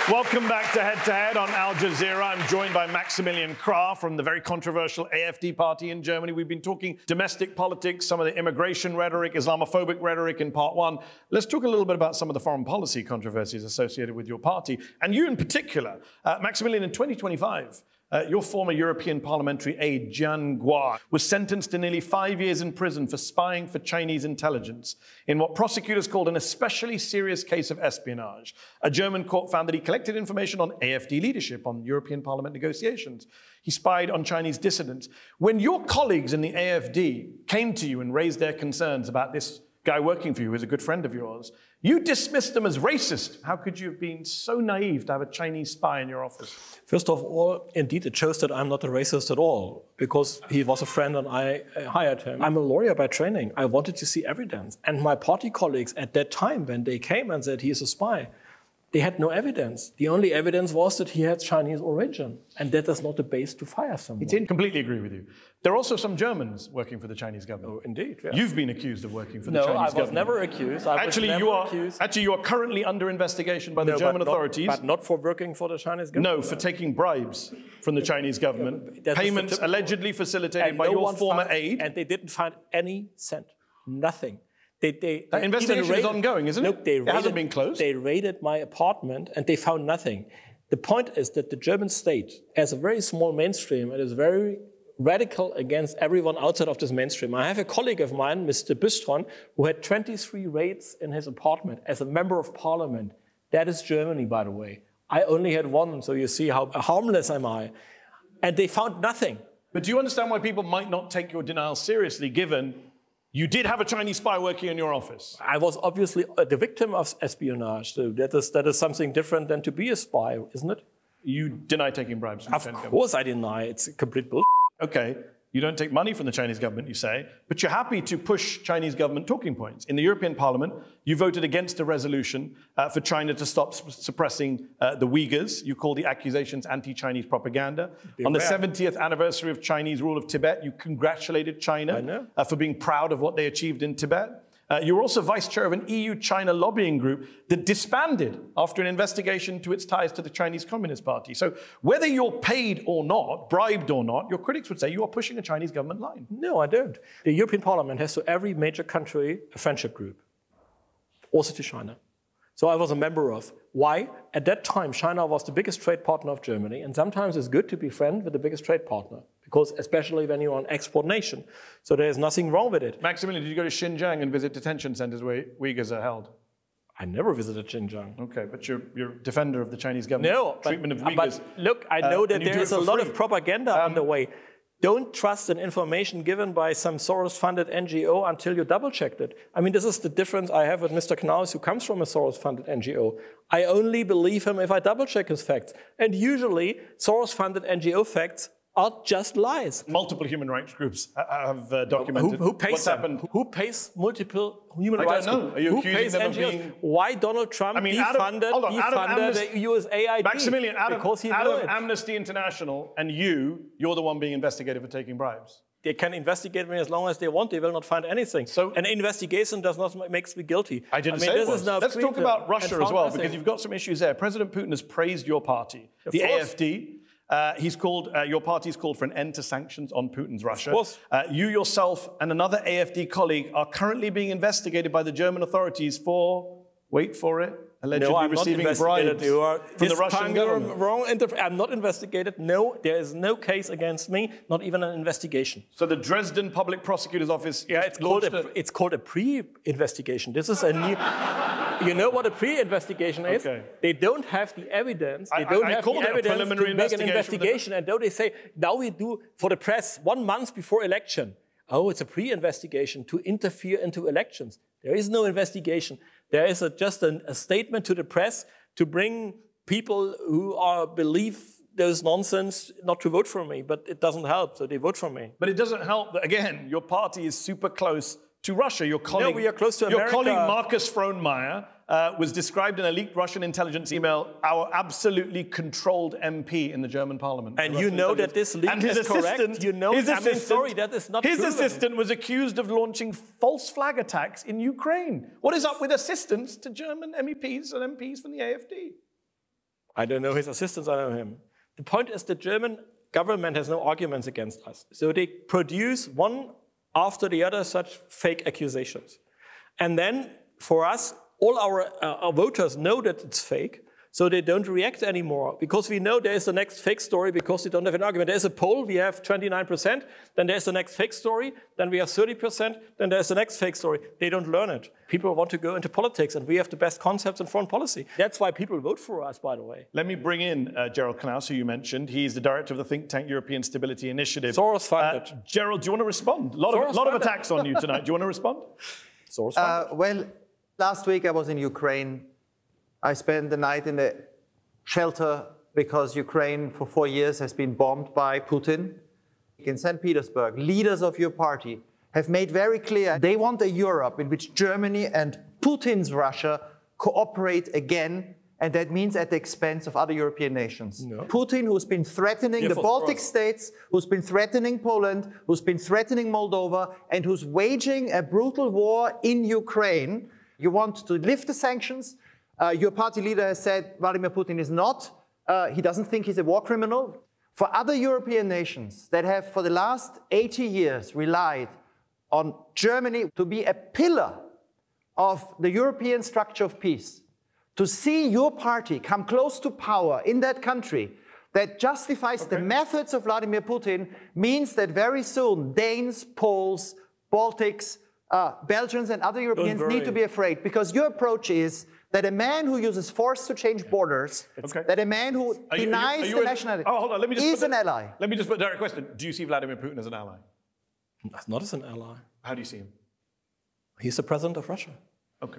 Welcome back to Head on Al Jazeera. I'm joined by Maximilian Krah from the very controversial AfD party in Germany. We've been talking domestic politics, some of the immigration rhetoric, Islamophobic rhetoric in part one. Let's talk a little bit about some of the foreign policy controversies associated with your party, and you in particular. Maximilian, in 2025, your former European parliamentary aide, Jian Guo, was sentenced to nearly 5 years in prison for spying for Chinese intelligence in what prosecutors called an especially serious case of espionage. A German court found that he collected information on AfD leadership, on European Parliament negotiations. He spied on Chinese dissidents. When your colleagues in the AfD came to you and raised their concerns about this guy working for you, who's a good friend of yours, you dismissed them as racist. How could you have been so naive to have a Chinese spy in your office? First of all, indeed, it shows that I'm not a racist at all, because he was a friend and I hired him. I'm a lawyer by training. I wanted to see evidence. And my party colleagues at that time, when they came and said he is a spy, they had no evidence. The only evidence was that he had Chinese origin. And that is not a base to fire someone. I completely agree with you. There are also some Germans working for the Chinese government. Oh, indeed. Yeah. You've been accused of working for the Chinese government. No, I was never accused. Actually, you are currently under investigation by the German authorities. But not for working for the Chinese government. No, for taking bribes from the Chinese government. Payments allegedly facilitated by your former aide. And they didn't find any cent. Nothing. That investigation is ongoing, isn't it? It hasn't been closed. They raided my apartment and they found nothing. The point is that the German state has a very small mainstream and is very radical against everyone outside of this mainstream. I have a colleague of mine, Mr. Bistron, who had 23 raids in his apartment as a member of parliament. That is Germany, by the way. I only had one, so you see how harmless am I. And they found nothing. But do you understand why people might not take your denial seriously, given you did have a Chinese spy working in your office? I was obviously the victim of espionage. So that is something different than to be a spy, isn't it? You deny taking bribes from the Chinese government? Of course I deny. It's complete bullshit. Okay, you don't take money from the Chinese government, you say, but you're happy to push Chinese government talking points. In the European Parliament, you voted against a resolution for China to stop suppressing the Uyghurs. You call the accusations anti-Chinese propaganda. On the 70th anniversary of Chinese rule of Tibet, you congratulated China for being proud of what they achieved in Tibet. You were also vice chair of an EU-China lobbying group that disbanded after an investigation to its ties to the Chinese Communist Party. So whether you're paid or not, bribed or not, your critics would say you are pushing a Chinese government line. No, I don't. The European Parliament has to every major country a friendship group, also to China. So I was a member of. Why? At that time, China was the biggest trade partner of Germany, and sometimes it's good to be friend with the biggest trade partner, because especially when you're an export nation. So there's nothing wrong with it. Maximilian, did you go to Xinjiang and visit detention centers where Uyghurs are held? I never visited Xinjiang. Okay, but you're a defender of the Chinese government treatment of Uyghurs. But look, I know that there is a lot of propaganda on the way. Don't trust an information given by some Soros-funded NGO until you double-checked it. I mean, this is the difference I have with Mr. Knaus, who comes from a Soros-funded NGO. I only believe him if I double-check his facts. And usually, Soros-funded NGO facts are just lies. Multiple human rights groups have documented who pays what's them? happened. Who pays multiple human rights groups? I don't know. Are you accusing them of being... Why Donald Trump defunded the USAID? Maximilian, out of Amnesty International and you're the one being investigated for taking bribes. They can investigate me as long as they want. They will not find anything. So an investigation does not make me guilty. I didn't say it was. Let's talk about Russia as well, because you've got some issues there. President Putin has praised your party, the AfD. Your party's called for an end to sanctions on Putin's Russia. Of course. You yourself and another AfD colleague are currently being investigated by the German authorities for, wait for it, allegedly receiving bribes from the Russian government. Wrong. I'm not investigated. No, there is no case against me, not even an investigation. So the Dresden Public Prosecutor's Office... Yeah, it's called a pre-investigation. This is a new... You know what a pre-investigation is? Okay. They don't have the evidence. They don't have the evidence to make an investigation. And though they say, now we do for the press 1 month before election. Oh, it's a pre-investigation to interfere into elections. There is no investigation. There is just a statement to the press to bring people who believe there's nonsense not to vote for me. But it doesn't help, so they vote for me. But it doesn't help that, again, your party is super close to Russia. Your colleague, we are close to America. Your colleague Markus Frohnmayer was described in a leaked Russian intelligence email our absolutely controlled MP in the German parliament. And you know that this leak is correct? You know, sorry, that is not His proven. assistant was accused of launching false flag attacks in Ukraine. What is up with assistants to German MEPs and MPs from the AfD? I don't know his assistants, I know him. The point is the German government has no arguments against us. So they produce one after the other such fake accusations. And then for us, all our voters know that it's fake. So they don't react anymore because we know there's the next fake story because they don't have an argument. There's a poll, we have 29%, then there's the next fake story, then we have 30%, then there's the next fake story. They don't learn it. People want to go into politics and we have the best concepts in foreign policy. That's why people vote for us, by the way. Let me bring in Gerald Knaus, who you mentioned. He's the director of the think tank European Stability Initiative. Soros funded. Gerald, do you want to respond? A lot of attacks on you tonight. Do you want to respond? Soros funded. Well, last week I was in Ukraine. I spent the night in a shelter because Ukraine for 4 years has been bombed by Putin. In St. Petersburg, leaders of your party have made very clear they want a Europe in which Germany and Putin's Russia cooperate again, and that means at the expense of other European nations. No. Putin, who's been threatening the Baltic states, who's been threatening Poland, who's been threatening Moldova, and who's waging a brutal war in Ukraine. You want to lift the sanctions. Your party leader has said Vladimir Putin is not. He doesn't think he's a war criminal. For other European nations that have for the last 80 years relied on Germany to be a pillar of the European structure of peace, to see your party come close to power in that country that justifies the methods of Vladimir Putin means that very soon Danes, Poles, Baltics, Belgians and other Europeans need to be afraid, because your approach is that a man who uses force to change borders, that a man who denies the nationality is an ally. Let me just put a direct question. Do you see Vladimir Putin as an ally? Not as an ally. How do you see him? He's the president of Russia. Okay.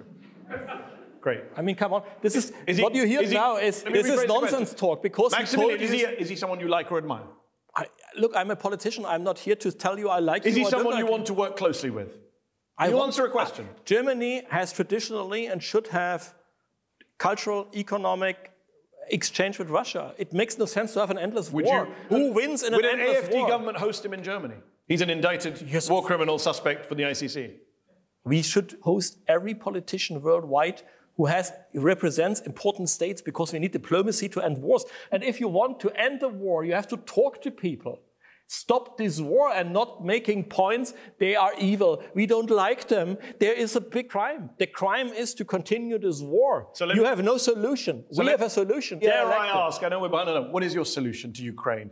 Great. I mean, come on. This is what you hear now is nonsense talk, because Maximilian, is he someone you like or admire? Look, I'm a politician. I'm not here to tell you I like you. Is he someone you want to work closely with? You answer a question. Germany has traditionally and should have cultural, economic exchange with Russia. It makes no sense to have an endless war. Who wins in an endless war? Would an AfD government host him in Germany? He's an indicted war criminal suspect for the ICC. We should host every politician worldwide who represents important states, because we need diplomacy to end wars. And if you want to end the war, you have to talk to people. Stop this war and not making points. They are evil. We don't like them. There is a big crime. The crime is to continue this war. So you have no solution. We have a solution. Dare I ask, I know we're behind on, what is your solution to Ukraine?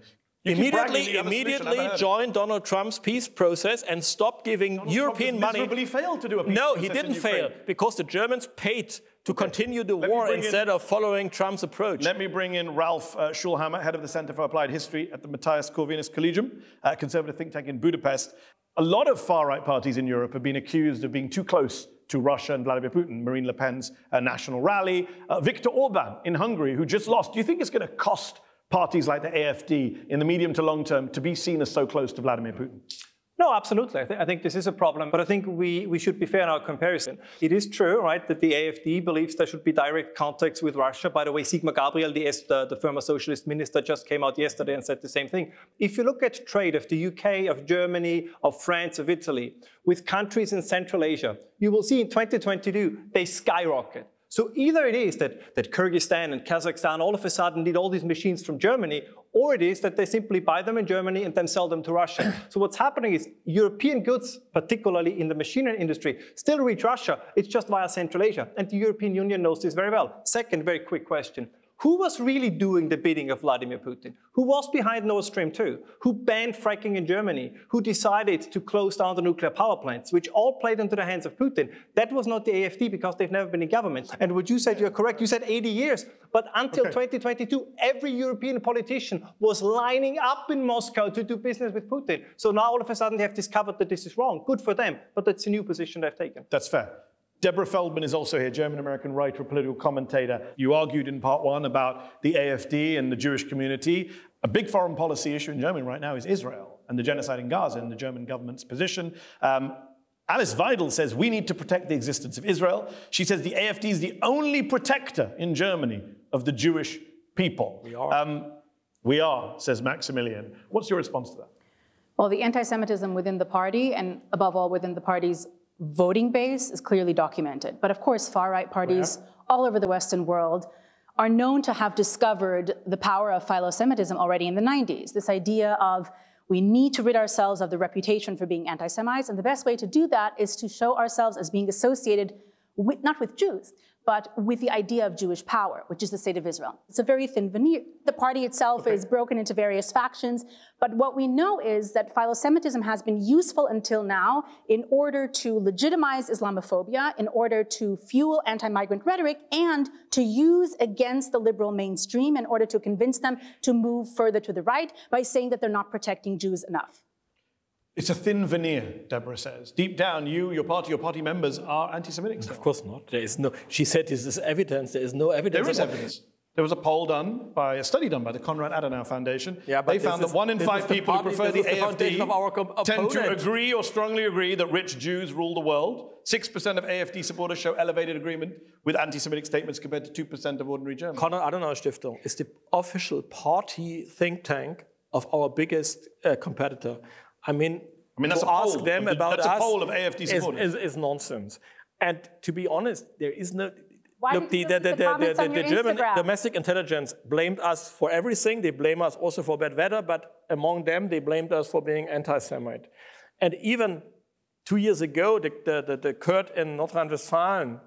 Immediately join Donald Trump's peace process and stop giving European money. Miserably failed to do a peace process. No, he didn't fail, because the Germans paid to continue the war instead of following Trump's approach. Let me bring in Ralf Schulhammer, head of the Center for Applied History at the Matthias Corvinus Collegium, a conservative think tank in Budapest. A lot of far-right parties in Europe have been accused of being too close to Russia and Vladimir Putin. Marine Le Pen's National Rally, Viktor Orban in Hungary, who just lost. Do you think it's going to cost parties like the AfD in the medium to long term to be seen as so close to Vladimir Putin? No, absolutely. I think this is a problem, but I think we should be fair in our comparison. It is true, right, that the AfD believes there should be direct contacts with Russia. By the way, Sigmar Gabriel, the former socialist minister, just came out yesterday and said the same thing. If you look at trade of the UK, of Germany, of France, of Italy, with countries in Central Asia, you will see in 2022, they skyrocket. So either it is that Kyrgyzstan and Kazakhstan all of a sudden need all these machines from Germany, or it is that they simply buy them in Germany and then sell them to Russia. So what's happening is European goods, particularly in the machinery industry, still reach Russia. It's just via Central Asia. And the European Union knows this very well. Second, very quick question. Who was really doing the bidding of Vladimir Putin? Who was behind Nord Stream 2? Who banned fracking in Germany? Who decided to close down the nuclear power plants, which all played into the hands of Putin? That was not the AfD, because they've never been in government. And what you said, you're correct. You said 80 years. But until 2022, every European politician was lining up in Moscow to do business with Putin. So now all of a sudden they have discovered that this is wrong. Good for them. But that's a new position they've taken. That's fair. Deborah Feldman is also here, German-American writer, political commentator. You argued in part one about the AfD and the Jewish community. A big foreign policy issue in Germany right now is Israel and the genocide in Gaza and the German government's position. Alice Weidel says we need to protect the existence of Israel. She says the AfD is the only protector in Germany of the Jewish people. We are, says Maximilian. What's your response to that? Well, the anti-Semitism within the party, and above all within the party's voting base, is clearly documented. But of course, far-right parties all over the Western world are known to have discovered the power of philo-Semitism already in the 90s. This idea of we need to rid ourselves of the reputation for being anti-Semites, and the best way to do that is to show ourselves as being associated with, not with Jews, but with the idea of Jewish power, which is the state of Israel. It's a very thin veneer. The party itself is broken into various factions, but what we know is that philo-Semitism has been useful until now in order to legitimize Islamophobia, in order to fuel anti-migrant rhetoric, and to use against the liberal mainstream in order to convince them to move further to the right by saying that they're not protecting Jews enough. It's a thin veneer, Deborah says. Deep down, your party members are anti-Semitic. Of course not. There is no. She said this is evidence. There is no evidence. There is evidence. There was a poll done by a study done by the Konrad Adenauer Foundation. Yeah, but they found that 1 in 5 people who prefer the AfD tend to agree or strongly agree that rich Jews rule the world. 6% of AfD supporters show elevated agreement with anti-Semitic statements compared to 2% of ordinary Germans. Konrad Adenauer Stiftung is the official party think tank of our biggest competitor. I mean that's to a ask poll. them about that's us a poll of AfD supporters. Is nonsense. And to be honest, there is no. Why look, the German domestic intelligence blamed us for everything. They blame us also for bad weather, but among them, they blamed us for being anti-Semite. And even 2 years ago, the Kurd in North Rhine-Westphalia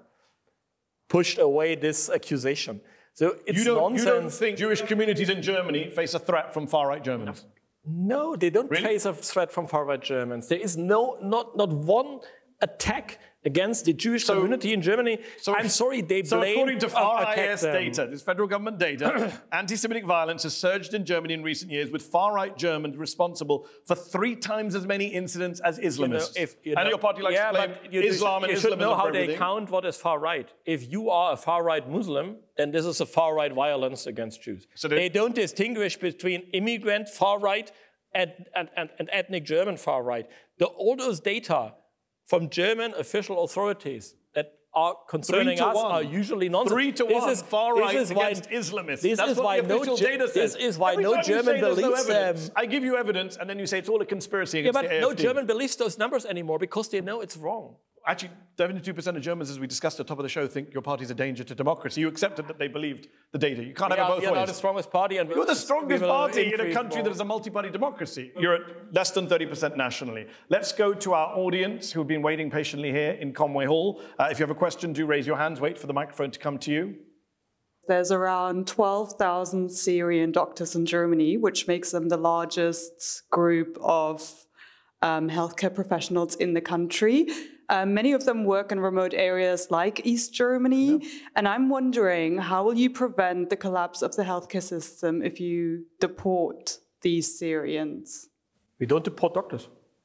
pushed away this accusation. So it's nonsense. You don't think Jewish communities in Germany face a threat from far-right Germans? No, they don't face a threat from far-right Germans. There is not one attack against the Jewish community in Germany. I'm sorry, they blame. So according to RIS data, this federal government data, anti-Semitic violence has surged in Germany in recent years, with far-right Germans responsible for 3 times as many incidents as Islamists. And your party likes to blame Islam and Islamism. You should know how they count what is far-right. If you are a far-right Muslim, then this is a far-right violence against Jews. So they don't distinguish between immigrant far-right and ethnic German far-right. All those data from German official authorities that are concerning us are usually nonsense. 3 to 1 far-right against Islamists. That's what the official data says. This is why no German believes them. I give you evidence, and then you say it's all a conspiracy against the AfD. No German believes those numbers anymore because they know it's wrong. Actually, 72% of Germans, as we discussed at the top of the show, think your party's a danger to democracy. You accepted that they believed the data. You can't have it both ways. You're not the strongest party. And you're the strongest party in a country that is a multi-party democracy. You're at less than 30% nationally. Let's go to our audience who have been waiting patiently here in Conway Hall. If you have a question, do raise your hands. Wait for the microphone to come to you. There's around 12,000 Syrian doctors in Germany, which makes them the largest group of healthcare professionals in the country. Many of them work in remote areas like East Germany. And I'm wondering, how will you prevent the collapse of the healthcare system if you deport these Syrians? We don't deport doctors.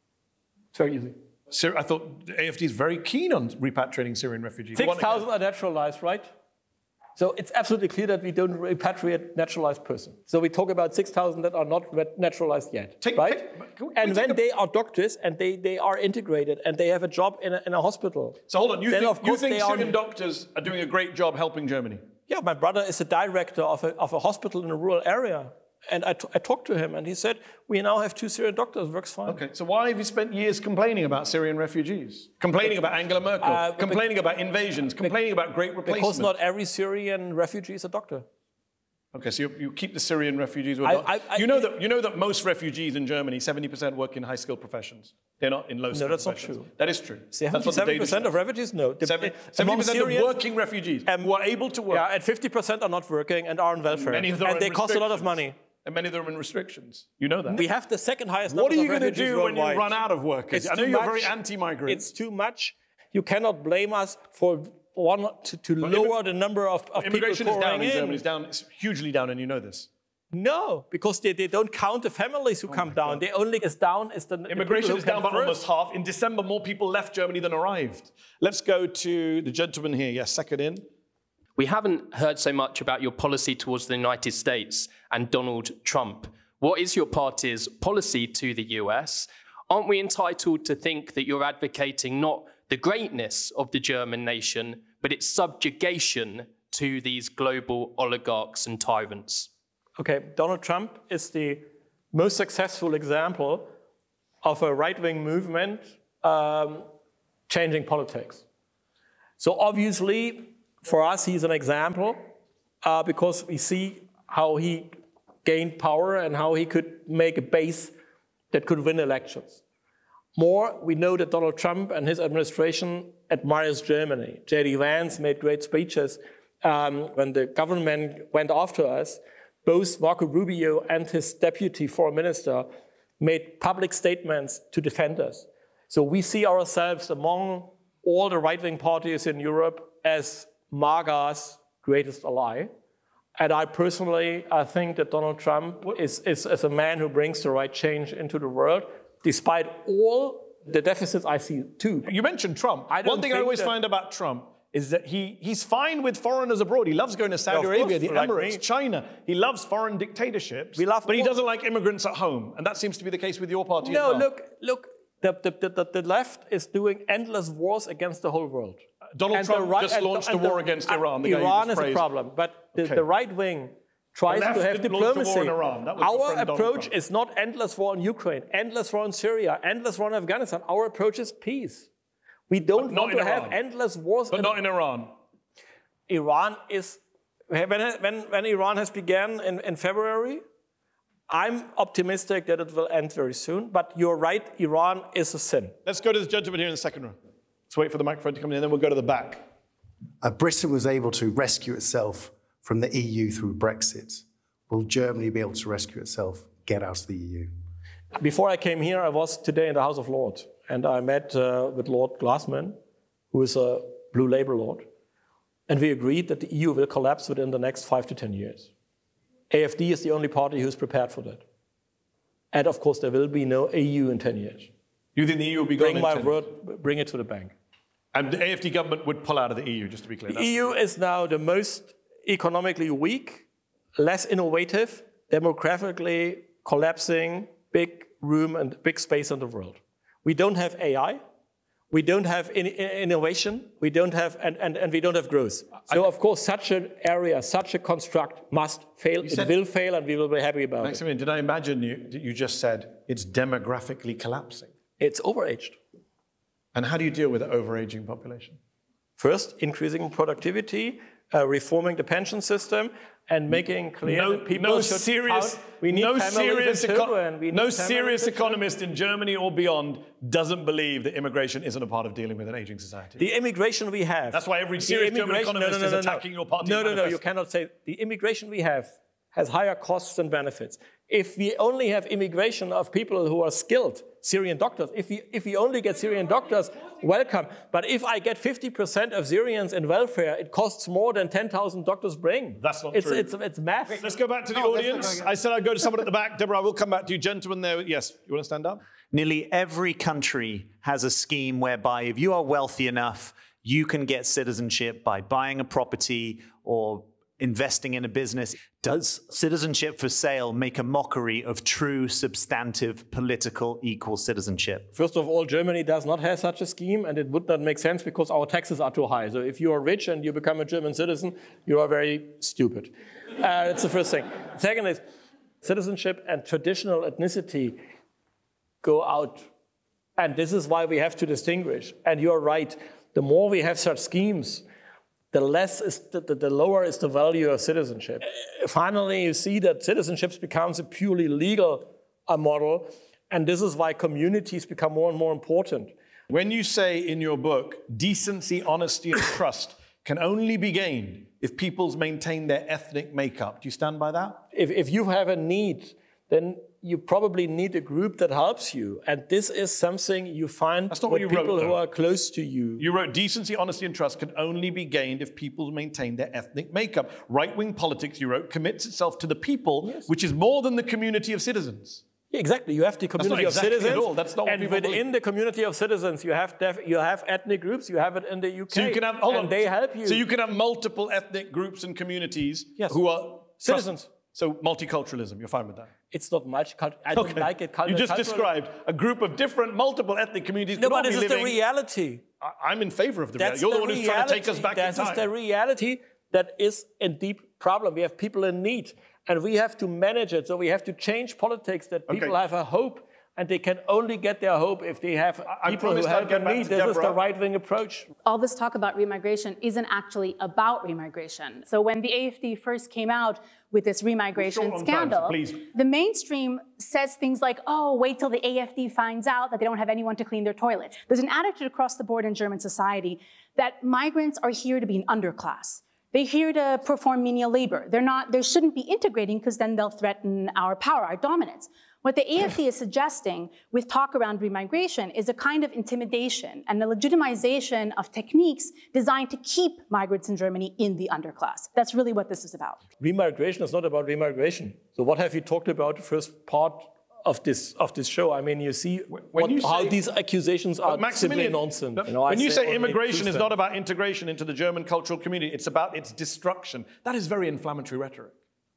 It's very easy. I thought the AfD is very keen on repatriating Syrian refugees. 6,000 are naturalized, right? So it's absolutely clear that we don't repatriate naturalized persons. So we talk about 6,000 that are not naturalized yet, right? And when they are doctors and they are integrated and they have a job in a hospital. So hold on, you think Syrian doctors are doing a great job helping Germany? Yeah, my brother is a director of a hospital in a rural area. And I talked to him and he said, we now have 2 Syrian doctors, works fine. Okay, so why have you spent years complaining about Syrian refugees? Complaining about Angela Merkel, complaining about invasions, complaining about great replacement? Because not every Syrian refugee is a doctor. Okay, so you keep the Syrian refugees. You know that most refugees in Germany, 70% work in high-skilled professions. They're not in low-skilled professions. No, that's not true. That is true. 70% of refugees? No. 70% of working refugees who are able to work. Yeah, and 50% are not working and are on welfare. And they cost a lot of money. And many of them are in restrictions. You know that. We have the second highest number of refugees. What are you going to do when you run out of workers? I know you're very anti-migrant. It's too much. You cannot blame us for to lower the number of people immigration is down in Germany. It's hugely down, and you know this. No, because they don't count the families who come down. They only is down is the immigration is down by almost half. In December, more people left Germany than arrived. Let's go to the gentleman here. Yes, second in. We haven't heard so much about your policy towards the United States and Donald Trump. What is your party's policy to the US? Aren't we entitled to think that you're advocating not the greatness of the German nation, but its subjugation to these global oligarchs and tyrants? Okay, Donald Trump is the most successful example of a right-wing movement changing politics. So obviously, for us, he's an example because we see how he gained power and how he could make a base that could win elections. More, we know that Donald Trump and his administration admires Germany. J.D. Vance made great speeches when the government went after us. Both Marco Rubio and his deputy foreign minister made public statements to defend us. So we see ourselves among all the right-wing parties in Europe as MAGA's greatest ally. And I personally, I think that Donald Trump is a man who brings the right change into the world, despite all the deficits I see too. You mentioned Trump. One thing I always find about Trump is that he's fine with foreigners abroad. He loves going to Saudi Arabia, the Emirates, China. He loves foreign dictatorships, but he doesn't like immigrants at home. And that seems to be the case with your party as well. No, look, the left is doing endless wars against the whole world. Donald Trump just launched a war against Iran. Iran is a problem, but the right wing tries to have diplomacy. Our approach is not endless war in Ukraine, endless war in Syria, endless war in Afghanistan. Our approach is peace. We don't want to have endless wars. But not in Iran. Iran is, when Iran has begun in February, I'm optimistic that it will end very soon. But you're right, Iran is a sin. Let's go to this gentleman here in the second row. Let's wait for the microphone to come in, and then we'll go to the back. Britain was able to rescue itself from the EU through Brexit. Will Germany be able to rescue itself, get out of the EU? Before I came here, I was today in the House of Lords, and I met with Lord Glassman, who is a Blue Labour Lord, and we agreed that the EU will collapse within the next 5 to 10 years. AfD is the only party who's prepared for that. And of course, there will be no EU in 10 years. You think the EU will be gone in 10 years? Bring my word, bring it to the bank. And the AfD government would pull out of the EU, just to be clear. The EU is now the most economically weak, less innovative, demographically collapsing, big room and big space in the world. We don't have AI, we don't have innovation, we don't have, and we don't have growth. So of course, such an area, such a construct must fail. It will fail, and we will be happy about it. Maximilian, did I imagine you just said it's demographically collapsing? It's overaged. And how do you deal with the overaging population? First, increasing productivity, reforming the pension system, and making clear that people should serious, we need no serious, serious economist in Germany or beyond doesn't believe that immigration isn't a part of dealing with an aging society. The immigration we have. That's why every serious German economist is attacking your party. No, you cannot say. The immigration we have has higher costs and benefits. If we only have immigration of people who are skilled, Syrian doctors, if we only get Syrian doctors, welcome. But if I get 50% of Syrians in welfare, it costs more than 10,000 doctors bring. That's not true. It's math. Let's go back to the audience. I said I'd go to someone at the back. Deborah, I will come back to you. Gentlemen there. Yes, you want to stand up? Nearly every country has a scheme whereby if you are wealthy enough, you can get citizenship by buying a property or investing in a business. Does citizenship for sale make a mockery of true, substantive, political, equal citizenship? First of all, Germany does not have such a scheme, and it would not make sense because our taxes are too high. So if you are rich and you become a German citizen, you are very stupid. That's the first thing. Second is, citizenship and traditional ethnicity go out. And this is why we have to distinguish. And you're right, the more we have such schemes, the lower is the value of citizenship. Finally, you see that citizenship becomes a purely legal model, and this is why communities become more and more important. When you say in your book, decency, honesty, and trust can only be gained if peoples maintain their ethnic makeup, do you stand by that? If you have a need, then you probably need a group that helps you. And this is something you find with people who are close to you. You wrote, decency, honesty, and trust can only be gained if people maintain their ethnic makeup. Right-wing politics, you wrote, commits itself to the people, which is more than the community of citizens. Yeah, exactly. You have the community of citizens. At all. That's not what and within the community of citizens, you have ethnic groups. You have it in the UK. So you can have, they help you. So you can have multiple ethnic groups and communities who are citizens. So multiculturalism, you're fine with that? It's not multicultural. I don't like it. You just described a group of different, multiple ethnic communities. No, but this is the reality. I'm in favor of the reality. You're the one who's trying to take us back in time. This is the reality that is a deep problem. We have people in need, and we have to manage it. So we have to change politics that people have a hope And they can only get their hope if they have people who help them meet. This is the right-wing approach. All this talk about remigration isn't actually about remigration. So when the AfD first came out with this remigration scandal, the mainstream says things like, oh, wait till the AfD finds out that they don't have anyone to clean their toilets. There's an attitude across the board in German society that migrants are here to be an underclass. They're here to perform menial labor. They shouldn't be integrating because then they'll threaten our power, our dominance. What the AfD is suggesting with talk around remigration is a kind of intimidation and the legitimization of techniques designed to keep migrants in Germany in the underclass. That's really what this is about. Remigration is not about remigration. So what have you talked about the first part of this show? I mean, you see how these accusations are simply nonsense. When you say immigration is not about integration into the German cultural community, it's about its destruction. That is very inflammatory rhetoric.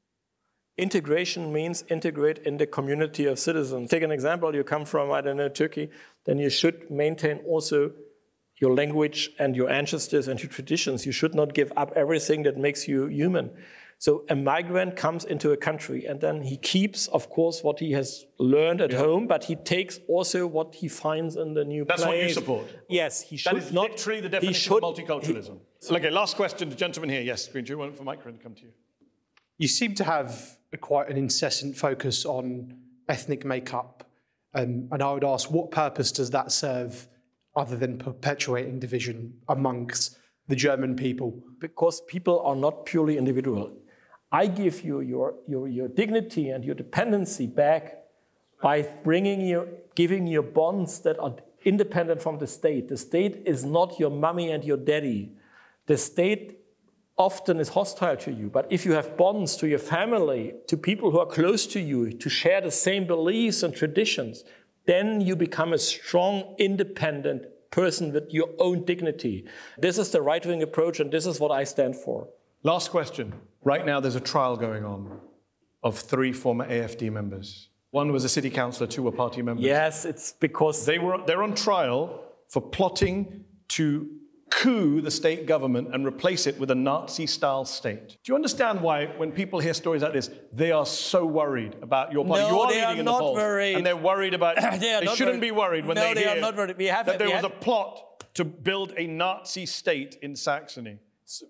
Integration means integrate in the community of citizens. Take an example, you come from, I don't know, Turkey, then you should maintain also your language and your ancestors and your traditions. You should not give up everything that makes you human. So a migrant comes into a country and then he keeps, of course, what he has learned at home, but he takes also what he finds in the new place. That's what you support? Yes, he should not. That is literally the definition of multiculturalism. Okay, last question, the gentleman here. Yes, Green, do you want for microphone to come to you? You seem to have quite an incessant focus on ethnic makeup. And I would ask, what purpose does that serve other than perpetuating division amongst the German people? Because people are not purely individual. I give you your dignity and your dependency back by giving you bonds that are independent from the state. The state is not your mommy and your daddy. The state often is hostile to you, but if you have bonds to your family, to people who are close to you, to share the same beliefs and traditions, then you become a strong, independent person with your own dignity. This is the right-wing approach, and this is what I stand for. Last question. Right now, there's a trial going on of 3 former AfD members. One was a city councillor, 2 were party members. Yes, it's because they're on trial for plotting to coup the state government and replace it with a Nazi-style state. Do you understand why, when people hear stories like this, they are so worried about your party? No, you are they are in not the polls, worried. And they're worried about... they shouldn't be worried when they hear are not worried. that there was a plot to build a Nazi state in Saxony.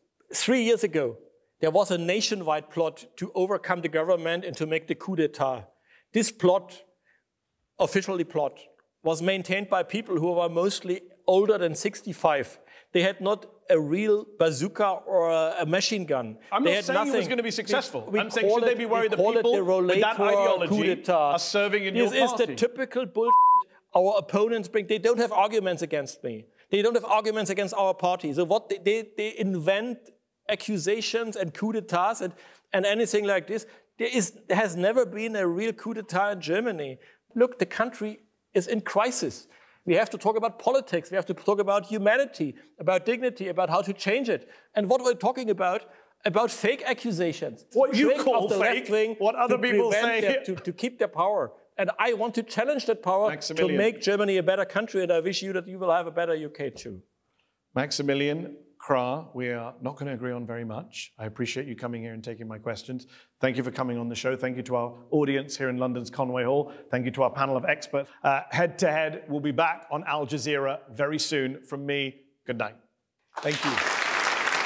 3 years ago, there was a nationwide plot to overcome the government and to make the coup d'etat. This plot, officially plot, was maintained by people who were mostly older than 65. They had not a real bazooka or a machine gun. I'm not saying it was going to be successful. I'm saying, should they be worried that people with that ideology are serving in your party? This is the typical bullshit our opponents bring. They don't have arguments against me. They don't have arguments against our party. So what they invent accusations and coup d'etats and anything like this. There has never been a real coup d'etat in Germany. Look, the country is in crisis. We have to talk about politics. We have to talk about humanity, about dignity, about how to change it. And what we're talking about fake accusations. What you call fake, what other people say. To keep their power. And I want to challenge that power to make Germany a better country. And I wish you that you will have a better UK too. Maximilian Krah, we are not going to agree on very much. I appreciate you coming here and taking my questions. Thank you for coming on the show. Thank you to our audience here in London's Conway Hall. Thank you to our panel of experts. Head to Head will be back on Al Jazeera very soon. From me, good night. Thank you.